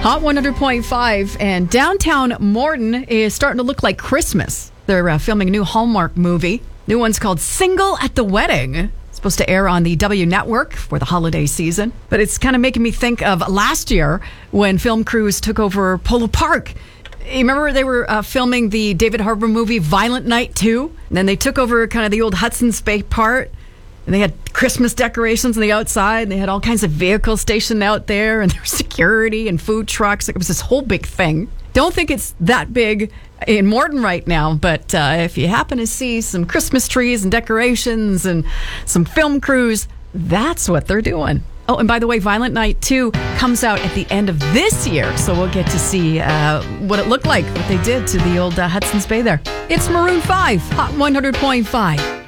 Hot 100.5 and downtown Morton is starting to look like Christmas. They're filming a new Hallmark movie. New one's called Single at the Wedding. It's supposed to air on the W Network for the holiday season. But it's kind of making me think of last year when film crews took over Polo Park. You remember they were filming the David Harbour movie Violent Night 2? And then they took over kind of the old Hudson's Bay part. And they had Christmas decorations on the outside. And they had all kinds of vehicles stationed out there. And there was security and food trucks. It was this whole big thing. Don't think it's that big in Morton right now. But if you happen to see some Christmas trees and decorations and some film crews, that's what they're doing. Oh, and by the way, Violent Night 2 comes out at the end of this year. So we'll get to see what it looked like, what they did to the old Hudson's Bay there. It's Maroon 5, Hot 100.5.